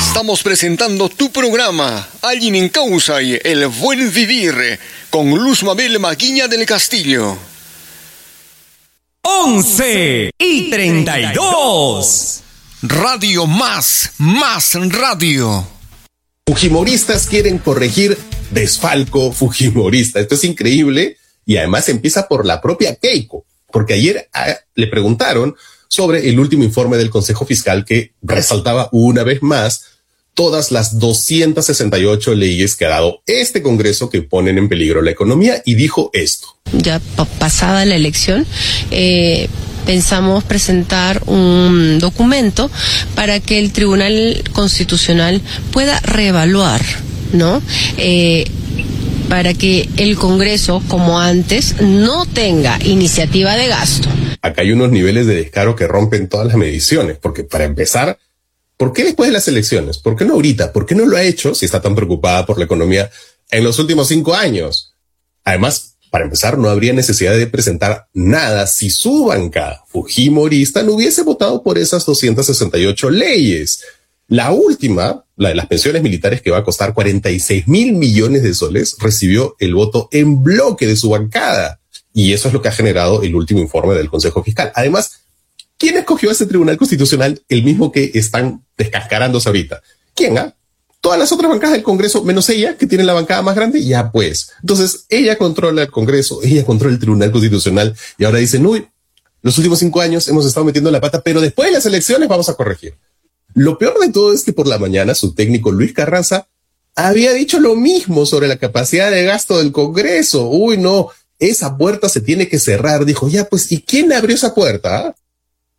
Estamos presentando tu programa, Alguien en Causa y El Buen Vivir, con Luz Mabel Maguiña del Castillo. 11:32. Radio más radio. Fujimoristas quieren corregir desfalco fujimorista. Esto es increíble y además empieza por la propia Keiko, porque ayer le preguntaron sobre el último informe del Consejo Fiscal que resaltaba una vez más todas las 268 leyes que ha dado este Congreso que ponen en peligro la economía, y dijo esto. Ya pasada la elección, pensamos presentar un documento para que el Tribunal Constitucional pueda reevaluar, ¿no? Para que el Congreso, como antes, no tenga iniciativa de gasto. Acá hay unos niveles de descaro que rompen todas las mediciones, porque para empezar, ¿por qué después de las elecciones? ¿Por qué no ahorita? ¿Por qué no lo ha hecho si está tan preocupada por la economía en los últimos 5 años? Además, para empezar, no habría necesidad de presentar nada si su bancada fujimorista no hubiese votado por esas 268 leyes. La última, la de las pensiones militares, que va a costar 46.000 millones de soles, recibió el voto en bloque de su bancada. Y eso es lo que ha generado el último informe del Consejo Fiscal. Además, ¿quién escogió a ese Tribunal Constitucional? El mismo que están descascarándose ahorita. ¿Quién? Todas las otras bancadas del Congreso, menos ella, que tiene la bancada más grande, ya pues. Entonces, ella controla el Congreso, ella controla el Tribunal Constitucional, y ahora dicen, uy, los últimos 5 años hemos estado metiendo la pata, pero después de las elecciones vamos a corregir. Lo peor de todo es que por la mañana su técnico Luis Carranza había dicho lo mismo sobre la capacidad de gasto del Congreso. Uy, no, esa puerta se tiene que cerrar. Dijo, ya pues, ¿y quién abrió esa puerta?